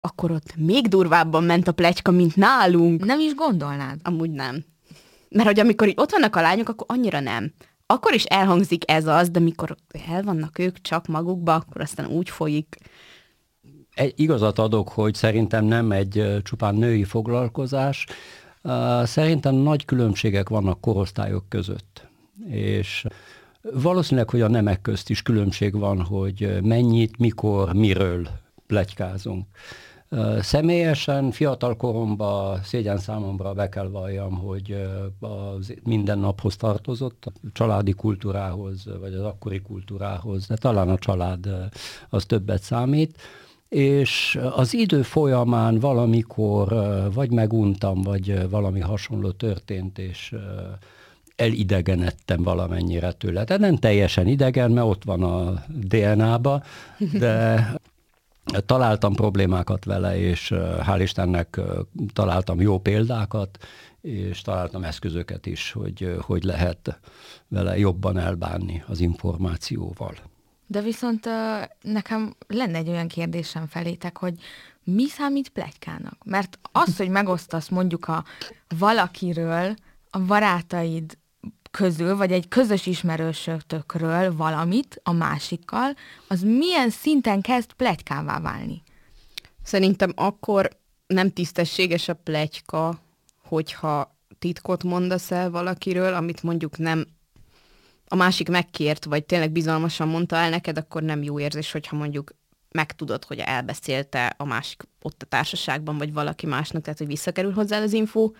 akkor ott még durvábban ment a pletyka, mint nálunk. Nem is gondolnád? Amúgy nem. Mert hogy amikor így ott vannak a lányok, akkor annyira nem. Akkor is elhangzik ez az, de mikor el vannak ők csak magukba, akkor aztán úgy folyik. Igazat adok, hogy szerintem nem egy csupán női foglalkozás. Szerintem nagy különbségek vannak korosztályok között. És valószínűleg, hogy a nemek közt is különbség van, hogy mennyit, mikor, miről pletykázunk. Személyesen fiatal koromban szégyen számomra be kell valljam, hogy az mindennaphoz tartozott, a családi kultúrához, vagy az akkori kultúrához, de talán a család az többet számít, és az idő folyamán valamikor vagy meguntam, vagy valami hasonló történt, és elidegenedtem valamennyire tőle. De nem teljesen idegen, mert ott van a DNA-ba, de találtam problémákat vele, és hál' Istennek találtam jó példákat, és találtam eszközöket is, hogy lehet vele jobban elbánni az információval. De viszont nekem lenne egy olyan kérdésem felétek, hogy mi számít pletykának? Mert az, hogy megosztasz mondjuk valakiről, a barátaid közül, vagy egy közös ismerősötökről valamit a másikkal, az milyen szinten kezd pletykává válni? Szerintem akkor nem tisztességes a pletyka, hogyha titkot mondasz el valakiről, amit mondjuk nem a másik megkért, vagy tényleg bizalmasan mondta el neked, akkor nem jó érzés, hogyha mondjuk megtudod, hogy elbeszélte a másik ott a társaságban, vagy valaki másnak, tehát hogy visszakerül hozzá az info.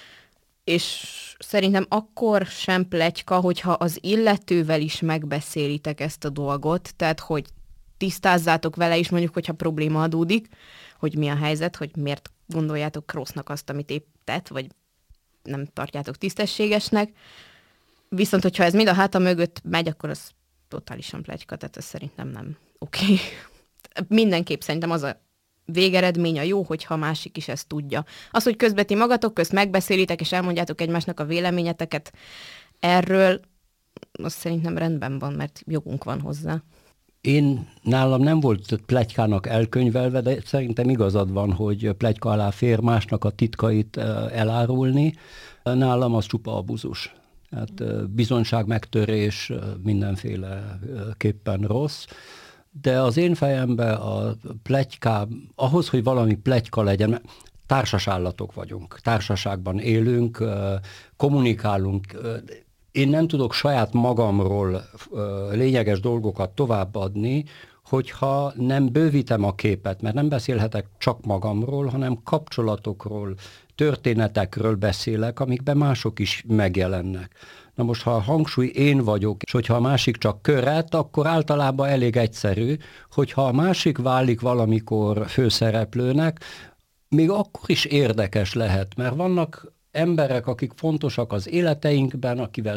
És szerintem akkor sem pletyka, hogyha az illetővel is megbeszélitek ezt a dolgot, tehát hogy tisztázzátok vele is, mondjuk, hogyha probléma adódik, hogy mi a helyzet, hogy miért gondoljátok rossznak azt, amit épp tett, vagy nem tartjátok tisztességesnek. Viszont, hogyha ez mind a háta mögött megy, akkor az totálisan pletyka, tehát ez szerintem nem oké. Mindenképp szerintem az a végeredmény a jó, hogyha a másik is ezt tudja. Az, hogy közben ti magatok közt megbeszélitek, és elmondjátok egymásnak a véleményeteket erről, az szerintem rendben van, mert jogunk van hozzá. Nálam nem volt pletykának elkönyvelve, de szerintem igazad van, hogy pletyka alá fér másnak a titkait elárulni. Nálam az csupa abuzus. Hát bizonyságmegtörés mindenféleképpen rossz, de az én fejemben a pletyká, ahhoz, hogy valami pletyka legyen, társasállatok vagyunk, társaságban élünk, kommunikálunk. Én nem tudok saját magamról lényeges dolgokat továbbadni, hogyha nem bővítem a képet, mert nem beszélhetek csak magamról, hanem kapcsolatokról, történetekről beszélek, amikben mások is megjelennek. Na most, ha a hangsúly én vagyok, és hogyha a másik csak köret, akkor általában elég egyszerű, hogyha a másik válik valamikor főszereplőnek, még akkor is érdekes lehet, mert vannak emberek, akik fontosak az életeinkben,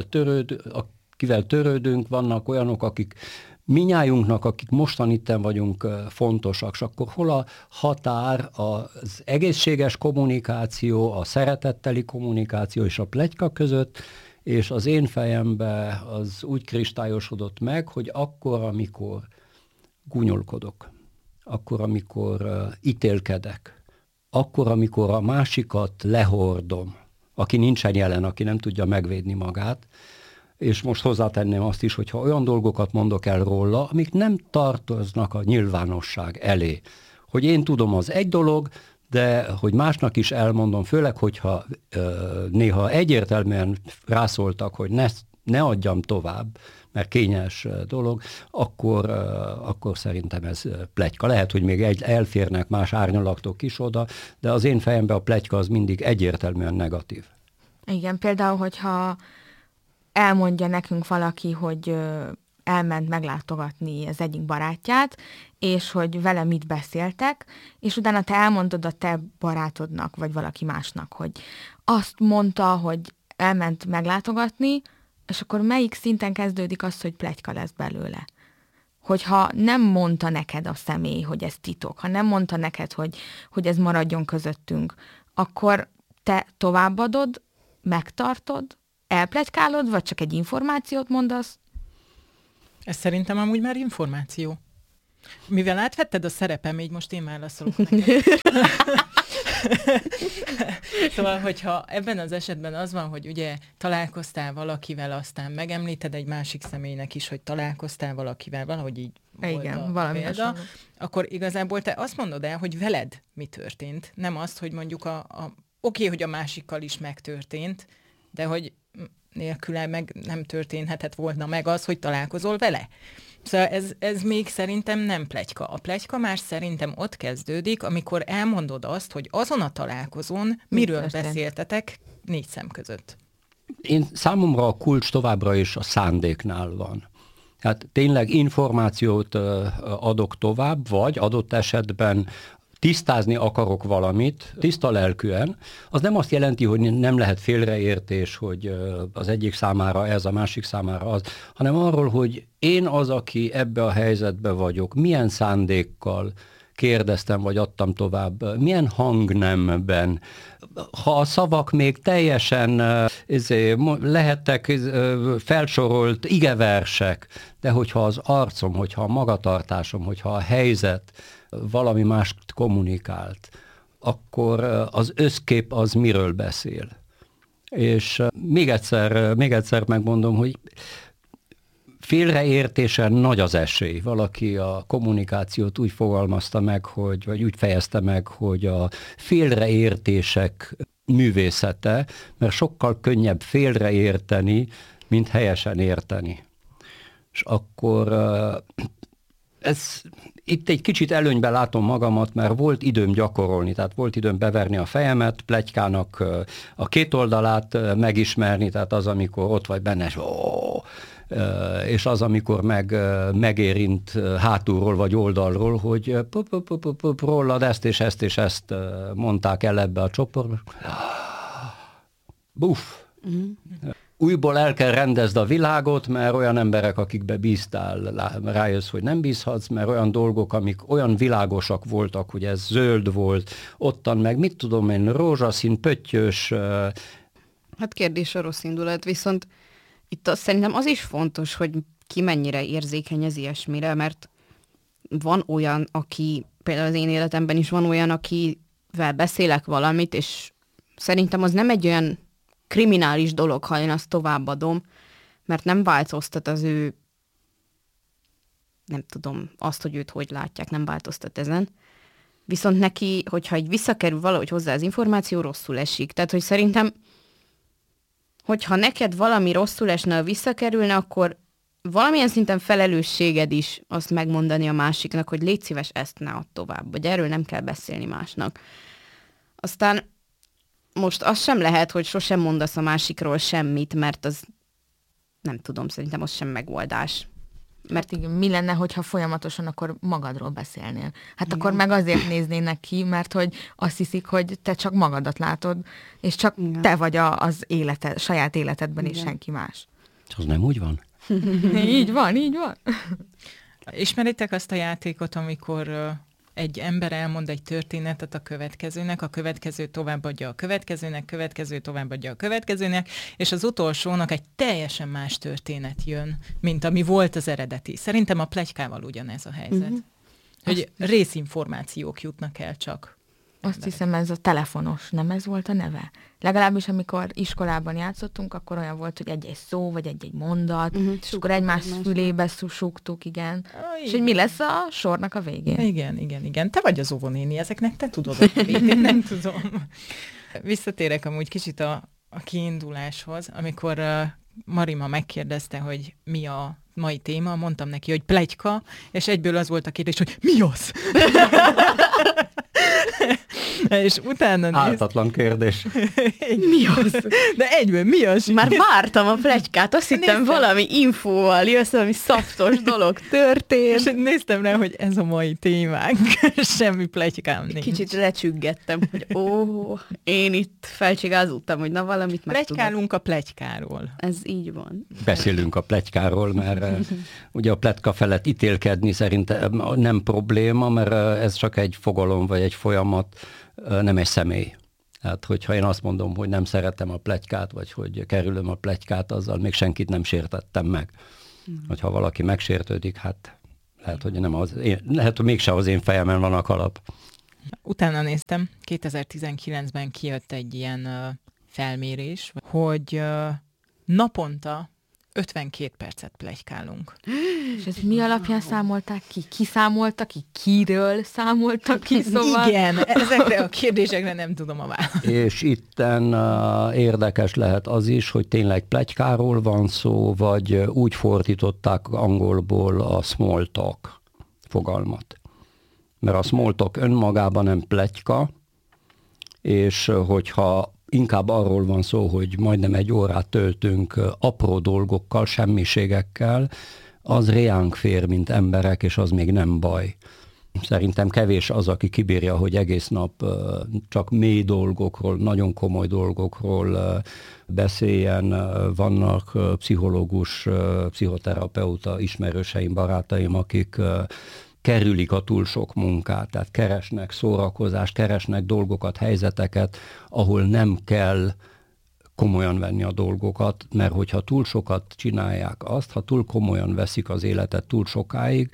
akivel törődünk, vannak olyanok, akik minnyájunknak, akik mostan itten vagyunk, fontosak, és akkor hol a határ az egészséges kommunikáció, a szeretetteli kommunikáció és a pletyka között, és az én fejembe az úgy kristályosodott meg, hogy akkor, amikor gúnyolkodok, akkor, amikor ítélkedek, akkor, amikor a másikat lehordom, aki nincsen jelen, aki nem tudja megvédni magát, és most hozzátenném azt is, hogyha olyan dolgokat mondok el róla, amik nem tartoznak a nyilvánosság elé. Hogy én tudom, az egy dolog, de hogy másnak is elmondom, főleg, hogyha néha egyértelműen rászóltak, hogy ne adjam tovább, mert kényes dolog, akkor szerintem ez pletyka. Lehet, hogy még elférnek más árnyalatok is oda, de az én fejemben a pletyka az mindig egyértelműen negatív. Igen, például, hogyha elmondja nekünk valaki, hogy elment meglátogatni az egyik barátját, és hogy vele mit beszéltek, és utána te elmondod a te barátodnak, vagy valaki másnak, hogy azt mondta, hogy elment meglátogatni, és akkor melyik szinten kezdődik az, hogy pletyka lesz belőle? Hogyha nem mondta neked a személy, hogy ez titok, ha nem mondta neked, hogy ez maradjon közöttünk, akkor te továbbadod, megtartod, elpletykálod, vagy csak egy információt mondasz? Ez szerintem amúgy már információ. Mivel átvetted a szerepem, így most én válaszolok neked. Szóval, hogyha ebben az esetben az van, hogy ugye találkoztál valakivel, aztán megemlíted egy másik személynek is, hogy találkoztál valakivel, valahogy így igen, valami példa, akkor igazából te azt mondod el, hogy veled mi történt. Nem azt, hogy mondjuk oké, hogy a másikkal is megtörtént, de hogy nélküle meg nem történhetett volna meg az, hogy találkozol vele. Szóval ez még szerintem nem pletyka. A pletyka már szerintem ott kezdődik, amikor elmondod azt, hogy azon a találkozón miről beszéltetek 4 szem között. Számomra a kulcs továbbra is a szándéknál van. Hát tényleg információt adok tovább, vagy adott esetben tisztázni akarok valamit, tiszta lelkűen, az nem azt jelenti, hogy nem lehet félreértés, hogy az egyik számára ez, a másik számára az, hanem arról, hogy én az, aki ebbe a helyzetbe vagyok, milyen szándékkal kérdeztem, vagy adtam tovább, milyen hangnemben. Ha a szavak még teljesen lehettek felsorolt igeversek, de hogyha az arcom, hogyha a magatartásom, hogyha a helyzet valami mást kommunikált, akkor az összkép az miről beszél. És még egyszer megmondom, hogy félreértésen nagy az esély. Valaki a kommunikációt úgy fogalmazta meg, vagy úgy fejezte meg, hogy a félreértések művészete, mert sokkal könnyebb félreérteni, mint helyesen érteni. És akkor itt egy kicsit előnyben látom magamat, mert volt időm gyakorolni, tehát volt időm beverni a fejemet, pletykának a két oldalát megismerni, tehát az, amikor ott vagy benne, és az, amikor megérint hátulról vagy oldalról, hogy rólad ezt és ezt és ezt mondták el ebbe a csoportba. Buff! Újból el kell rendezd a világot, mert olyan emberek, akikbe bíztál, rájössz, hogy nem bízhatsz, mert olyan dolgok, amik olyan világosak voltak, hogy ez zöld volt, ottan meg, mit tudom én, rózsaszín, pöttyös. Hát kérdés a rossz indulat, viszont itt szerintem az is fontos, hogy ki mennyire érzékeny ez ilyesmire, mert van olyan, aki, például az én életemben is van olyan, akivel beszélek valamit, és szerintem az nem egy olyan kriminális dolog, ha én azt továbbadom, mert nem változtat az ő, nem tudom, azt, hogy őt hogy látják, nem változtat ezen. Viszont neki, hogyha így visszakerül valahogy hozzá az információ, rosszul esik. Tehát, hogy szerintem, hogyha neked valami rosszul esne, visszakerülne, akkor valamilyen szinten felelősséged is azt megmondani a másiknak, hogy légy szíves, ezt ne add tovább, vagy erről nem kell beszélni másnak. Aztán most az sem lehet, hogy sosem mondasz a másikról semmit, mert az, nem tudom, szerintem az sem megoldás. Mert igen, mi lenne, hogyha folyamatosan akkor magadról beszélnél? Hát igen. Akkor meg azért néznének ki, mert hogy azt hiszik, hogy te csak magadat látod, és csak igen. Te vagy az saját életedben, igen. És senki más. Az nem úgy van? Így van, így van. Ismeritek azt a játékot, amikor egy ember elmond egy történetet a következő továbbadja a következő továbbadja a következőnek, és az utolsónak egy teljesen más történet jön, mint ami volt az eredeti. Szerintem a pletykával ugyanez a helyzet. Hogy részinformációk jutnak el csak. Azt hiszem, ez a telefonos, nem ez volt a neve? Legalábbis, amikor iskolában játszottunk, akkor olyan volt, hogy egy-egy szó, vagy egy-egy mondat, és akkor egymás fülébe súgtuk, igen. És hogy mi lesz a sornak a végén? Igen. Te vagy az óvónéni, ezeknek te tudod a végén, nem tudom. Visszatérek amúgy kicsit a kiinduláshoz, amikor Marima megkérdezte, hogy mi a mai téma, mondtam neki, hogy pletyka, és egyből az volt a kérdés, hogy mi az? És utána áltatlan kérdés. Mi az? De egyből mi az? Már vártam a pletykát, azt hittem valami infóval jössz, valami szaftos dolog történt. És néztem rá, hogy ez a mai témánk. Semmi pletykám nincs. Kicsit lecsüggettem, hogy én itt felcsigázottam, hogy na valamit megtudok. Pletykálunk a pletykáról. Ez így van. Beszélünk a pletykáról, mert ugye a pletyka felett ítélkedni szerintem nem probléma, mert ez csak egy fogalom, vagy egy folyamat, nem egy személy. Hát, hogyha én azt mondom, hogy nem szeretem a pletykát, vagy hogy kerülöm a pletykát, azzal még senkit nem sértettem meg. Hogyha valaki megsértődik, hát Lehet, hogy mégse az én fejemen van a kalap. Utána néztem, 2019-ben kijött egy ilyen felmérés, hogy naponta 52 percet pletykálunk. És ez mi alapján számolták ki? Ki számolta ki? Kiről számoltak ki? Szóval... Igen, ezekre a kérdésekre nem tudom a választ. És itten érdekes lehet az is, hogy tényleg pletykáról van szó, vagy úgy fordították angolból a small talk fogalmat. Mert a small talk önmagában nem pletyka, és hogyha inkább arról van szó, hogy majdnem 1 órát töltünk apró dolgokkal, semmiségekkel, az reánk fér, mint emberek, és az még nem baj. Szerintem kevés az, aki kibírja, hogy egész nap csak mély dolgokról, nagyon komoly dolgokról beszéljen. Vannak pszichológus, pszichoterapeuta ismerőseim, barátaim, akik kerülik a túl sok munkát, tehát keresnek szórakozást, keresnek dolgokat, helyzeteket, ahol nem kell komolyan venni a dolgokat, mert hogyha túl sokat csinálják azt, ha túl komolyan veszik az életet túl sokáig,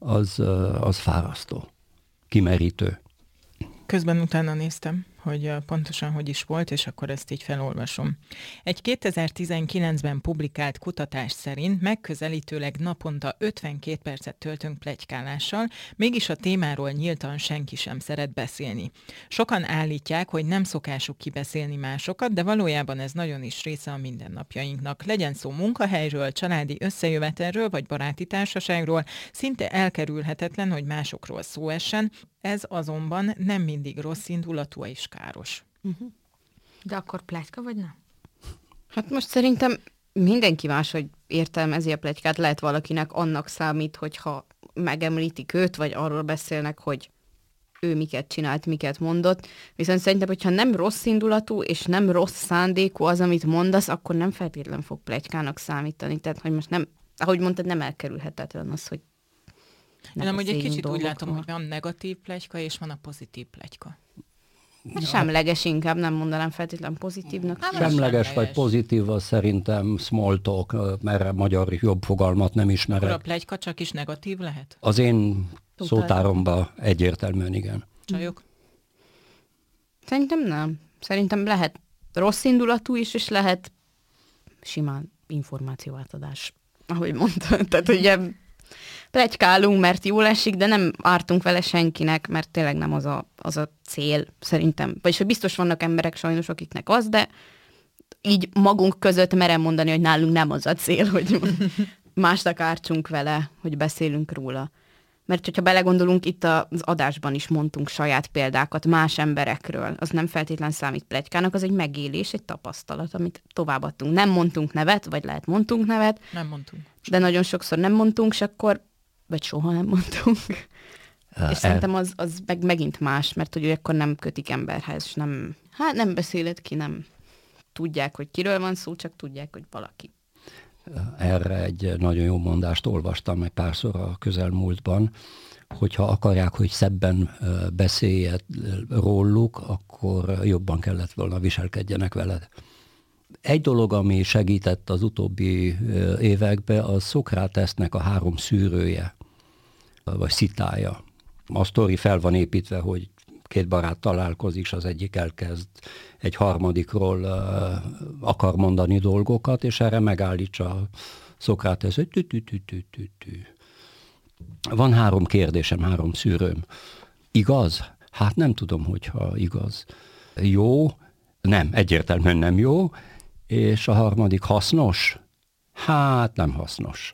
az fárasztó, kimerítő. Közben utána néztem, hogy pontosan hogy is volt, és akkor ezt így felolvasom. Egy 2019-ben publikált kutatás szerint megközelítőleg naponta 52 percet töltünk pletykálással, mégis a témáról nyíltan senki sem szeret beszélni. Sokan állítják, hogy nem szokásuk kibeszélni másokat, de valójában ez nagyon is része a mindennapjainknak. Legyen szó munkahelyről, családi összejövetelről vagy baráti társaságról, szinte elkerülhetetlen, hogy másokról szó essen, ez azonban nem mindig rossz indulatú és káros. De akkor pletyka vagy nem? Hát most szerintem mindenki máshogy értelmezi a pletykát. Lehet valakinek annak számít, hogyha megemlítik őt, vagy arról beszélnek, hogy ő miket csinált, miket mondott. Viszont szerintem, hogyha nem rossz indulatú, és nem rossz szándékú az, amit mondasz, akkor nem feltétlenül fog pletykának számítani. Tehát, hogy most nem, ahogy mondtad, nem elkerülhetetlen az, hogy én amúgy egy kicsit úgy látom, hogy van negatív pletyka, és van a pozitív pletyka. Semleges inkább, nem mondanám feltétlenül pozitívnak. Semleges vagy pozitív, az szerintem small talk, mert magyar jobb fogalmat nem ismerek. Akkor a pletyka csak is negatív lehet? Az én szótáromban egyértelműen igen. Csajok? Szerintem nem. Szerintem lehet rossz indulatú is, és lehet simán információátadás, ahogy mondtad. Tehát ugye pletykálunk, mert jól esik, de nem ártunk vele senkinek, mert tényleg nem az a cél, szerintem. Vagyis, hogy biztos vannak emberek sajnos, akiknek az, de így magunk között merem mondani, hogy nálunk nem az a cél, hogy másnak ártsunk vele, hogy beszélünk róla. Mert hogyha belegondolunk, itt az adásban is mondtunk saját példákat más emberekről, az nem feltétlen számít pletykának, az egy megélés, egy tapasztalat, amit továbbadtunk. Nem mondtunk nevet, vagy lehet mondtunk nevet. Nem mondtunk. De nagyon sokszor nem mondtunk, és akkor vagy soha nem mondtunk. És szerintem az megint más, mert hogy akkor nem kötik emberhez, és nem beszéled ki, nem tudják, hogy kiről van szó, csak tudják, hogy valaki. Erre egy nagyon jó mondást olvastam egy párszor a közelmúltban, hogyha akarják, hogy szebben beszéljen róluk, akkor jobban kellett volna viselkedjenek veled. Egy dolog, ami segített az utóbbi években, az Szokratesznek a 3 szűrője, vagy szitája. A sztori fel van építve, hogy 2 barát találkozik, és az egyik elkezd egy harmadikról akar mondani dolgokat, és erre megállítsa Szokratesz, hogy tü. Van 3 kérdésem, 3 szűrőm. Igaz? Hát nem tudom, hogyha igaz. Jó? Nem, egyértelműen nem jó. És a harmadik hasznos? Hát nem hasznos.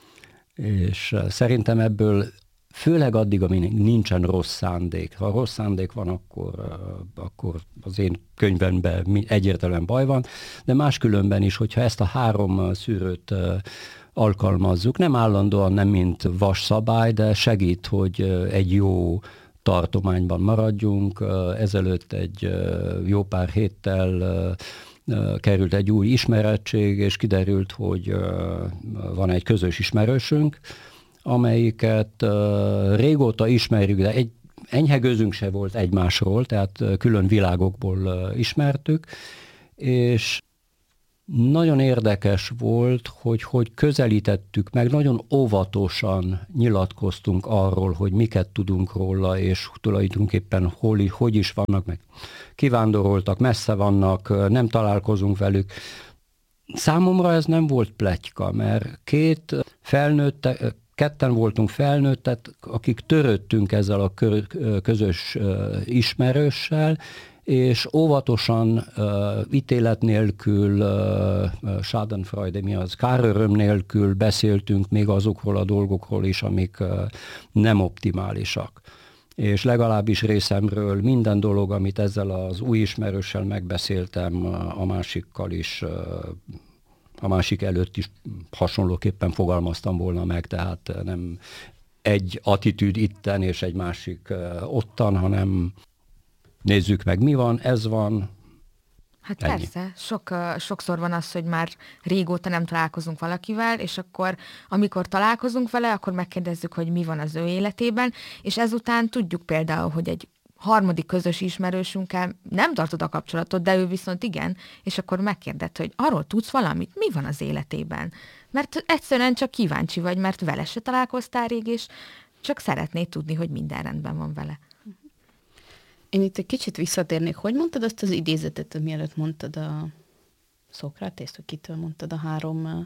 És szerintem ebből főleg addig, amíg nincsen rossz szándék. Ha rossz szándék van, akkor az én könyvemben egyértelműen baj van, de máskülönben is, hogyha ezt a 3 szűrőt alkalmazzuk, nem állandóan, nem mint vas szabály, de segít, hogy egy jó tartományban maradjunk. Ezelőtt egy jó pár héttel került egy új ismerettség, és kiderült, hogy van egy közös ismerősünk, amelyiket régóta ismerjük, de egy enyhe gőzünk se volt egymásról, tehát külön világokból ismertük, és nagyon érdekes volt, hogy közelítettük meg, nagyon óvatosan nyilatkoztunk arról, hogy miket tudunk róla, és tulajdonképpen hogy is vannak, meg kivándoroltak, messze vannak, nem találkozunk velük. Számomra ez nem volt pletyka, mert ketten voltunk felnőttek, akik törődtünk ezzel a közös ismerőssel, és óvatosan, ítélet nélkül, Schadenfreude mi az, káröröm nélkül beszéltünk még azokról a dolgokról is, amik nem optimálisak. És legalábbis részemről minden dolog, amit ezzel az új ismerőssel megbeszéltem, a másikkal is, a másik előtt is hasonlóképpen fogalmaztam volna meg, tehát nem egy attitűd itten és egy másik ottan, hanem nézzük meg, mi van, ez van. Hát ennyi. persze, sokszor van az, hogy már régóta nem találkozunk valakivel, és akkor, amikor találkozunk vele, akkor megkérdezzük, hogy mi van az ő életében, és ezután tudjuk például, hogy egy harmadik közös ismerősünkkel nem tartod a kapcsolatot, de ő viszont igen, és akkor megkérded, hogy arról tudsz valamit, mi van az életében. Mert egyszerűen csak kíváncsi vagy, mert vele se találkoztál rég, és csak szeretnéd tudni, hogy minden rendben van vele. Én itt egy kicsit visszatérnék. Hogy mondtad azt az idézetet, mielőtt mondtad a Szokratészt, hogy kitől mondtad a 3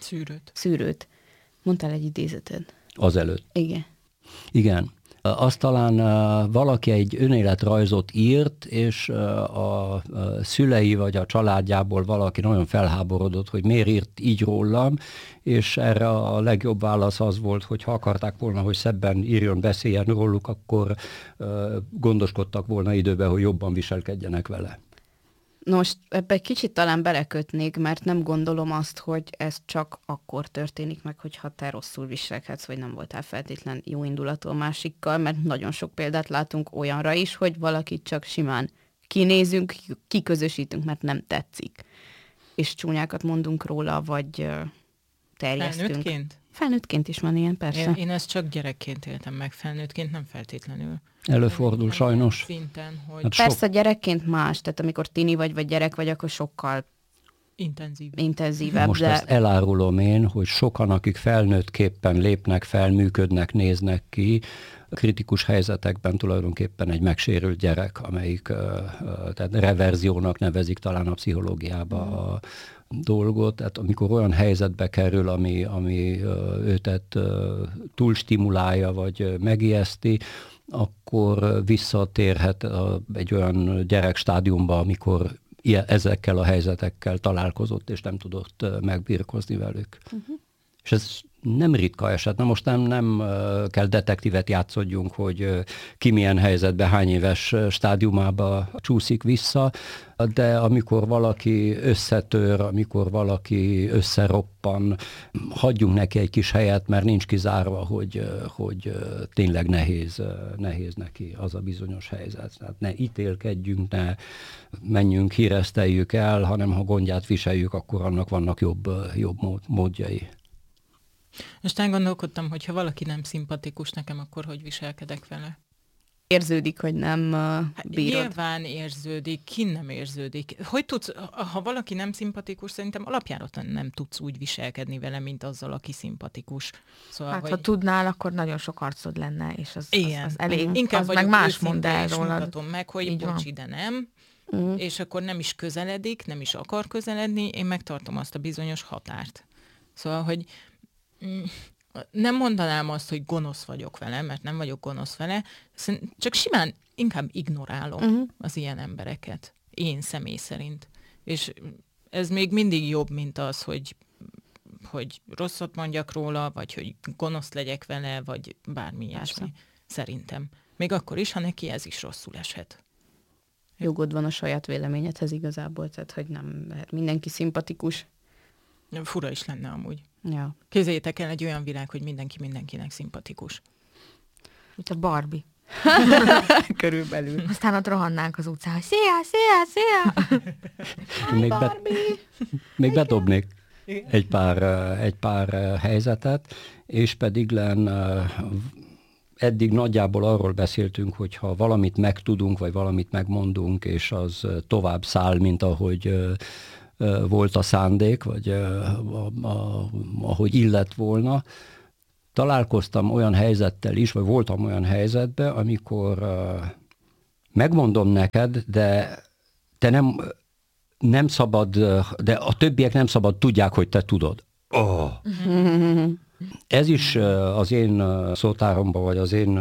szűrőt? Mondtál egy idézetet. Azelőtt. Igen. Igen. Azt talán valaki egy önéletrajzot írt, és a szülei vagy a családjából valaki nagyon felháborodott, hogy miért írt így rólam, és erre a legjobb válasz az volt, hogy ha akarták volna, hogy szebben írjon, beszéljen róluk, akkor gondoskodtak volna időben, hogy jobban viselkedjenek vele. Most ebbe egy kicsit talán belekötnék, mert nem gondolom azt, hogy ez csak akkor történik meg, hogyha te rosszul viselkedsz, vagy nem voltál feltétlen jó indulatú a másikkal, mert nagyon sok példát látunk olyanra is, hogy valakit csak simán kinézünk, kiközösítünk, mert nem tetszik. És csúnyákat mondunk róla, vagy terjesztünk. Felnőttként is van ilyen, persze. Én ezt csak gyerekként éltem meg, felnőttként nem feltétlenül. Előfordul sajnos. Szinten, hogy Hát persze gyerekként más, tehát amikor tini vagy gyerek vagy, akkor sokkal intenzívebb. Most de... ezt elárulom én, hogy sokan, akik felnőttképpen lépnek fel, működnek, néznek ki, kritikus helyzetekben tulajdonképpen egy megsérült gyerek, amelyik tehát reverziónak nevezik talán a pszichológiába a dolgot, tehát amikor olyan helyzetbe kerül, ami őtet túlstimulálja, vagy megijeszti, akkor visszatérhet egy olyan gyerekstádiumba, amikor ezekkel a helyzetekkel találkozott, és nem tudott megbirkózni velük. És ez nem ritka eset. Na most nem kell detektívet játszodjunk, hogy ki milyen helyzetben, hány éves stádiumába csúszik vissza, de amikor valaki összetör, amikor valaki összeroppan, hagyjunk neki egy kis helyet, mert nincs kizárva, hogy tényleg nehéz neki az a bizonyos helyzet. Tehát ne ítélkedjünk, ne menjünk, híreszteljük el, hanem ha gondját viseljük, akkor annak vannak jobb módjai. Most elgondolkodtam, hogy ha valaki nem szimpatikus nekem, akkor hogy viselkedek vele? Érződik, hogy nem bírod. Nyilván érződik, ki nem érződik. Hogy tudsz, ha valaki nem szimpatikus, szerintem alapjáraton nem tudsz úgy viselkedni vele, mint azzal, aki szimpatikus. Szóval, hát, ha tudnál, akkor nagyon sok arcod lenne, és az elég. Inkább az meg más mond el rólad. Mutatom meg, hogy bocsi, de nem. És akkor nem is közeledik, nem is akar közeledni, én megtartom azt a bizonyos határt. Szóval, hogy nem mondanám azt, hogy gonosz vagyok vele, mert nem vagyok gonosz vele, csak simán inkább ignorálom az ilyen embereket. Én személy szerint. És ez még mindig jobb, mint az, hogy rosszat mondjak róla, vagy hogy gonosz legyek vele, vagy bármi ilyesmi. Szerintem. Még akkor is, ha neki ez is rosszul eshet. Jogod van a saját véleményedhez igazából, tehát hogy nem lehet mindenki szimpatikus. Fura is lenne amúgy. Ja. Képzeljétek el egy olyan világ, hogy mindenki mindenkinek szimpatikus. Mint a Barbie. Körülbelül. Aztán ott rohannánk az utcán, hogy szia! Még bedobnék egy pár helyzetet, és pedig eddig nagyjából arról beszéltünk, hogy ha valamit megtudunk, vagy valamit megmondunk, és az tovább száll, mint ahogy volt a szándék, vagy ahogy illett volna. Találkoztam olyan helyzettel is, vagy voltam olyan helyzetben, amikor megmondom neked, de te nem szabad, de a többiek nem szabad tudják, hogy te tudod. Oh. Ez is az én szótáromban, vagy az én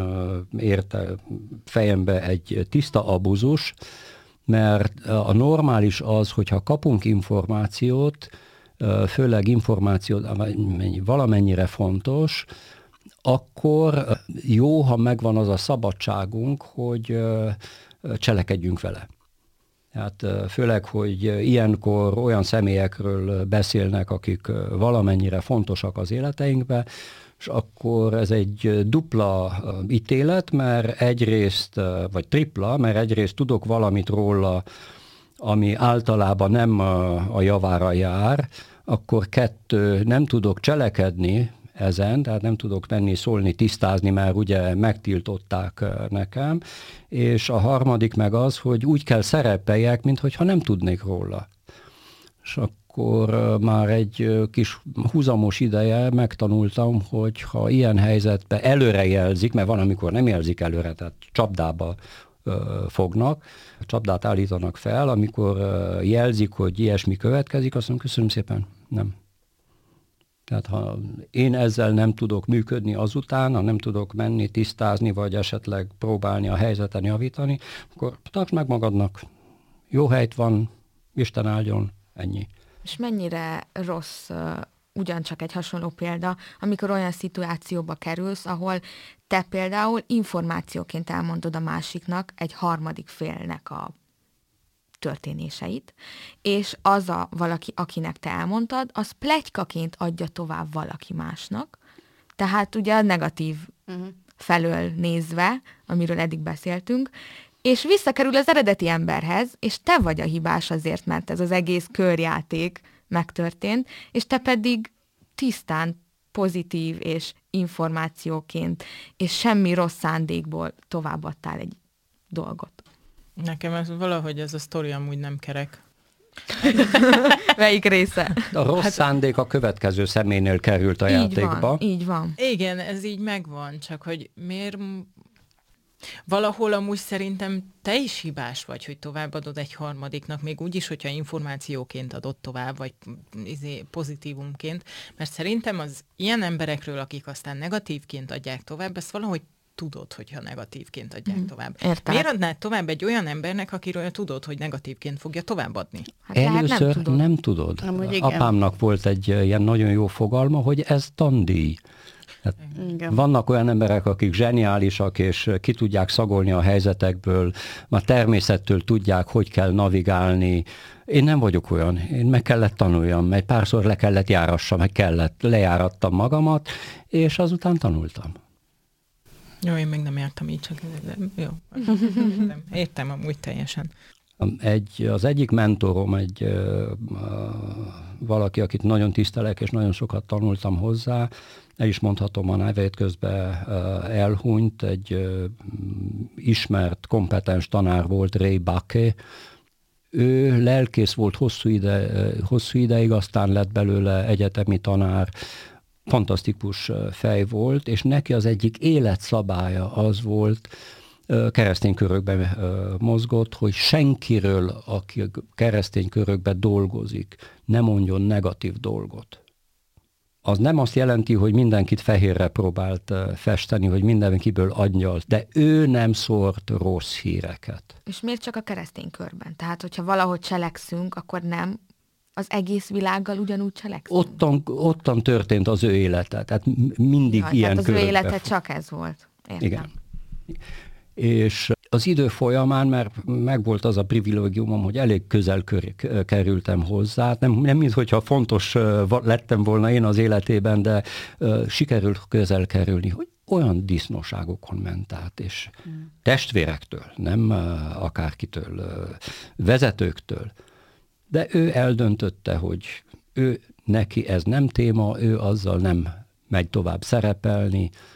fejemben egy tiszta abuzus, mert a normális az, hogyha kapunk információt, főleg információt, valamennyire fontos, akkor jó, ha megvan az a szabadságunk, hogy cselekedjünk vele. Hát főleg, hogy ilyenkor olyan személyekről beszélnek, akik valamennyire fontosak az életeinkben, és akkor ez egy dupla ítélet, mert egyrészt, vagy tripla, mert egyrészt tudok valamit róla, ami általában nem a javára jár, akkor kettő, nem tudok cselekedni ezen, tehát nem tudok menni, szólni, tisztázni, mert ugye megtiltották nekem, és a harmadik meg az, hogy úgy kell szerepeljek, minthogyha nem tudnék róla. És akkor már egy kis húzamos ideje megtanultam, hogy ha ilyen helyzetben előre jelzik, mert van, amikor nem jelzik előre, tehát csapdába fognak, csapdát állítanak fel, amikor jelzik, hogy ilyesmi következik, azt mondom, köszönöm szépen, nem. Tehát ha én ezzel nem tudok működni azután, ha nem tudok menni, tisztázni, vagy esetleg próbálni a helyzeten javítani, akkor tartsd meg magadnak. Jó helyt van, Isten áldjon, ennyi. És mennyire rossz, ugyancsak egy hasonló példa, amikor olyan szituációba kerülsz, ahol te például információként elmondod a másiknak, egy harmadik félnek a történéseit, és az a valaki, akinek te elmondtad, az pletykaként adja tovább valaki másnak. Tehát ugye a negatív felől nézve, amiről eddig beszéltünk, és visszakerül az eredeti emberhez, és te vagy a hibás azért, mert ez az egész körjáték megtörtént, és te pedig tisztán pozitív és információként, és semmi rossz szándékból továbbadtál egy dolgot. Nekem valahogy ez a sztori amúgy nem kerek. Melyik része? A rossz szándék a következő személynél került a játékba. Így van. Igen, ez így megvan, csak hogy miért... Valahol amúgy szerintem te is hibás vagy, hogy továbbadod egy harmadiknak, még úgy is, hogyha információként adod tovább, vagy pozitívumként, mert szerintem az ilyen emberekről, akik aztán negatívként adják tovább, ezt valahogy tudod, hogyha negatívként adják tovább. Értem. Miért adnád tovább egy olyan embernek, akiről tudod, hogy negatívként fogja továbbadni? Hát először nem tudod. Apámnak volt egy ilyen nagyon jó fogalma, hogy ez tandíj. Hát vannak olyan emberek, akik zseniálisak, és ki tudják szagolni a helyzetekből, már természettől tudják, hogy kell navigálni. Én nem vagyok olyan. Én meg kellett tanuljam, egy párszor le kellett járassam, lejárattam magamat, és azután tanultam. Jó, én még nem jártam így, csak jó. Értem amúgy teljesen. Az egyik mentorom, valaki, akit nagyon tisztelek, és nagyon sokat tanultam hozzá, el is mondhatom a nevét, közben elhunyt, egy ismert, kompetens tanár volt, Ray Bakke. Ő lelkész volt hosszú ideig, aztán lett belőle egyetemi tanár, fantasztikus fej volt, és neki az egyik életszabálya az volt, keresztény körökben mozgott, hogy senkiről, aki keresztény körökben dolgozik, ne mondjon negatív dolgot. Az nem azt jelenti, hogy mindenkit fehérre próbált festeni, hogy mindenkiből angyalt, de ő nem szórt rossz híreket. És miért csak a keresztény körben? Tehát, hogyha valahogy cselekszünk, akkor nem az egész világgal ugyanúgy cselekszünk? Ottan történt az ő élete, tehát mindig ilyen tehát az ő élete csak ez volt. Értem. Igen. És az idő folyamán, mert megvolt az a privilégiumom, hogy elég közel kerültem hozzá, nem minthogyha fontos lettem volna én az életében, de sikerült közel kerülni, hogy olyan disznóságokon ment át, és testvérektől, nem akárkitől, vezetőktől, de ő eldöntötte, hogy neki ez nem téma, ő azzal nem megy tovább szerepelni,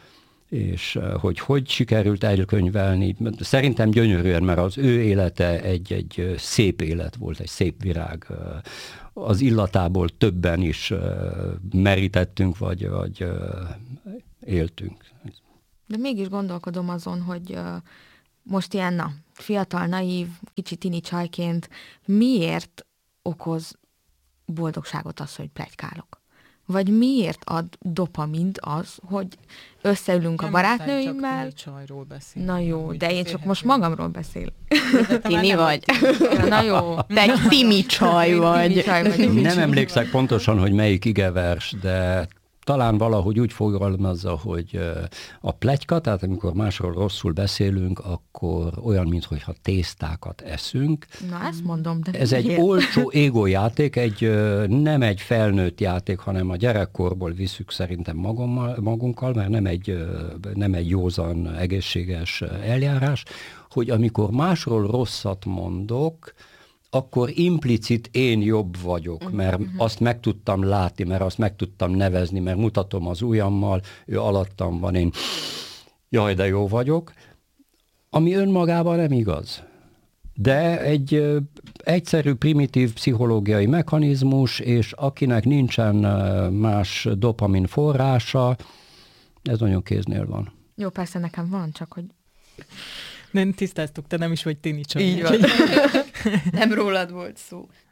és hogy sikerült elkönyvelni. Szerintem gyönyörűen, mert az ő élete egy szép élet volt, egy szép virág. Az illatából többen is merítettünk, vagy éltünk. De mégis gondolkodom azon, hogy most ilyen fiatal, naív, kicsi tini csajként miért okoz boldogságot az, hogy pletykálok? Vagy miért ad dopamint az, hogy összeülünk a barátnőimmel? Nem csajról beszél. Na jó, de én csak most magamról beszélek. Tini vagy. Na jó. Te egy timi csaj vagy. Nem emlékszek pontosan, hogy melyik igevers, de talán valahogy úgy fogalmazza, hogy a pletyka, tehát amikor másról rosszul beszélünk, akkor olyan, mintha tésztákat eszünk. Na, ezt mondom, de ez egy olcsó ego játék, nem egy felnőtt játék, hanem a gyerekkorból visszük szerintem magunkkal, mert nem egy józan, egészséges eljárás, hogy amikor másról rosszat mondok, akkor implicit én jobb vagyok, mert azt meg tudtam látni, mert azt meg tudtam nevezni, mert mutatom az ujjammal, ő alattam van, én jaj, de jó vagyok, ami önmagában nem igaz. De egy egyszerű, primitív pszichológiai mechanizmus, és akinek nincsen más dopamin forrása, ez nagyon kéznél van. Jó, persze nekem van, csak hogy... Nem tisztáztuk, te nem is vagy tini csaj. Így van. Nem rólad volt szó.